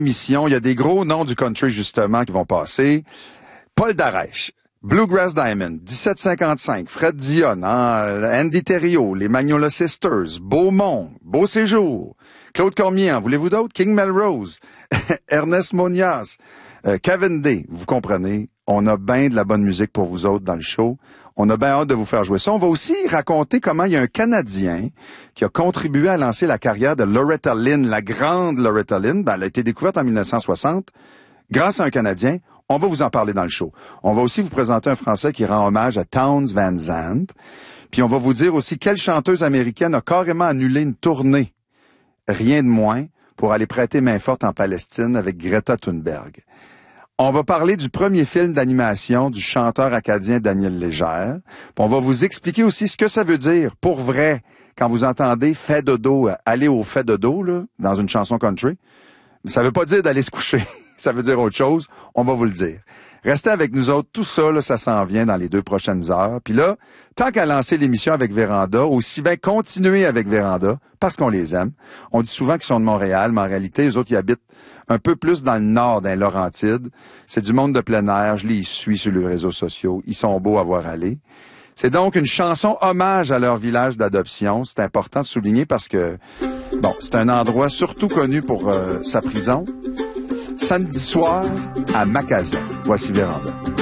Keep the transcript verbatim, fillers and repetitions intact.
Mission, il y a des gros noms du country, justement, qui vont passer. Paul Darèche, Bluegrass Diamond, dix-sept cinquante-cinq, Fred Dionne, hein, Andy Thériault, les Magnolia Sisters, Beaumont, Beau Séjour, Claude Cormier, en voulez-vous d'autres? King Melrose, Ernest Monias, euh, Kevin Day, vous comprenez, on a bien de la bonne musique pour vous autres dans le show. On a bien hâte de vous faire jouer ça. On va aussi raconter comment il y a un Canadien qui a contribué à lancer la carrière de Loretta Lynn, la grande Loretta Lynn. Ben, elle a été découverte en mille neuf cent soixante grâce à un Canadien. On va vous en parler dans le show. On va aussi vous présenter un Français qui rend hommage à Townes Van Zandt. Puis on va vous dire aussi quelle chanteuse américaine a carrément annulé une tournée, rien de moins, pour aller prêter main forte en Palestine avec Greta Thunberg. On va parler du premier film d'animation du chanteur acadien Daniel Légère. Puis on va vous expliquer aussi ce que ça veut dire, pour vrai, quand vous entendez « fait dodo », aller au fait dodo, là, dans une chanson country. Ça veut pas dire d'aller se coucher, ça veut dire autre chose, on va vous le dire. Restez avec nous autres, tout ça, là, ça s'en vient dans les deux prochaines heures. Puis là, tant qu'à lancer l'émission avec Véranda, aussi bien continuer avec Véranda, parce qu'on les aime. On dit souvent qu'ils sont de Montréal, mais en réalité, eux autres, ils habitent un peu plus dans le nord, dans les Laurentides. C'est du monde de plein air, je les suis sur les réseaux sociaux. Ils sont beaux à voir aller. C'est donc une chanson hommage à leur village d'adoption. C'est important de souligner parce que, bon, c'est un endroit surtout connu pour euh, sa prison. Samedi soir, à Macazon. Voici Véranda.